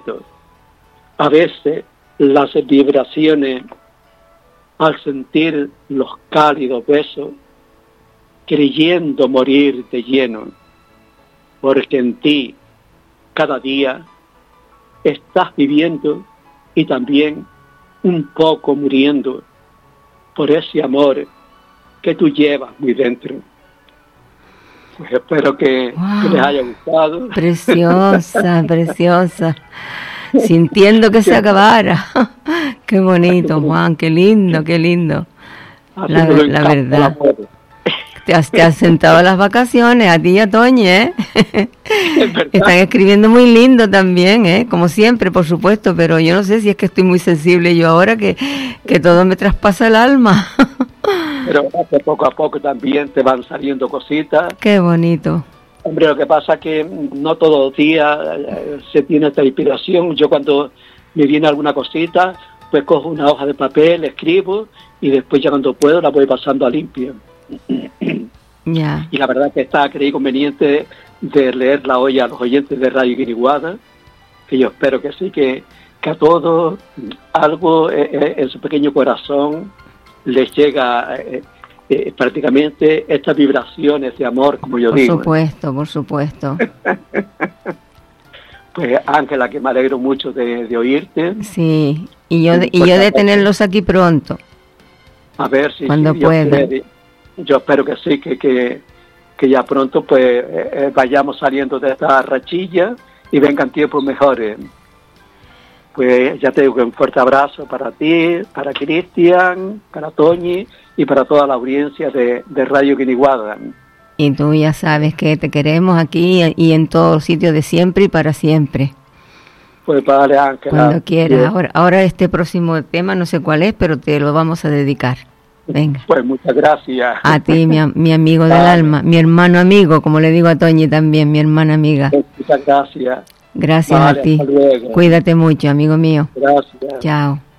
secretos. A veces las vibraciones, al sentir los cálidos besos, creyendo morir de lleno, porque en ti cada día estás viviendo y también un poco muriendo por ese amor que tú llevas muy dentro. Pues espero que les haya gustado. Preciosa, preciosa. Sintiendo que se acabara. Qué bonito, Juan, qué lindo, qué lindo. La verdad. Te has sentado a las vacaciones, a ti y a Toñi, ¿eh? Están escribiendo muy lindo también, ¿eh? Como siempre, por supuesto, pero yo no sé si es que estoy muy sensible yo ahora que todo me traspasa el alma. Pero poco a poco también te van saliendo cositas. Qué bonito. Hombre, lo que pasa es que no todos los días se tiene esta inspiración. Yo cuando me viene alguna cosita, pues cojo una hoja de papel, escribo y después ya cuando puedo la voy pasando a limpio. Yeah. Y la verdad que creí conveniente de leerla hoy a los oyentes de Radio Guiriguada, que yo espero que sí, que a todos algo en su pequeño corazón les llega prácticamente estas vibraciones de amor, como yo digo. Por supuesto. Pues Ángela, que me alegro mucho de oírte. Sí, y yo de tenerlos aquí pronto. A ver si cuando pueda. Yo espero que sí, que ya pronto pues vayamos saliendo de esta rachilla y vengan tiempos mejores. Pues ya te digo que un fuerte abrazo para ti, para Cristian, para Toñi y para toda la audiencia de Radio Guiniguada. Y tú ya sabes que te queremos aquí y en todos los sitios de siempre y para siempre. Pues vale, Ángela. Cuando quieras. Ahora este próximo tema no sé cuál es, pero te lo vamos a dedicar. Venga. Pues muchas gracias. A ti, mi amigo del alma, mi hermano amigo, como le digo a Toñi también, mi hermana amiga. Muchas gracias. Gracias a ti. Cuídate mucho, amigo mío. Gracias. Chao.